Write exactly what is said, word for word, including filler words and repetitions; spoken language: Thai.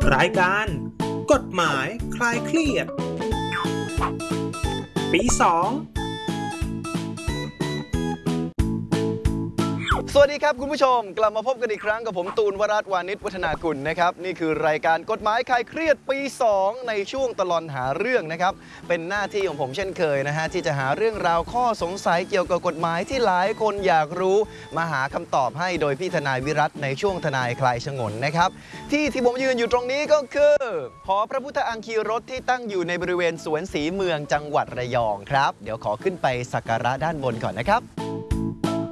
รายการกฎหมายคลายเครียดปีสองสวัสดีครับคุณผู้ชมกลับมาพบกันอีกครั้งกับผมตูนวรัตน์วานิชวัฒนากุลนะครับนี่คือรายการกฎหมายคลายเครียดปีสองในช่วงตลอดหาเรื่องนะครับเป็นหน้าที่ของผมเช่นเคยนะฮะที่จะหาเรื่องราวข้อสงสัยเกี่ยวกับกฎหมายที่หลายคนอยากรู้มาหาคำตอบให้โดยพี่ทนายวิรัตในช่วงทนายคลายฉงนนะครับที่ที่ผมยืนอยู่ตรงนี้ก็คือหอพระพุทธอังคีรสที่ตั้งอยู่ในบริเวณสวนศรีเมืองจังหวัดระยองครับเดี๋ยวขอขึ้นไปสักการะด้านบนก่อนนะครับ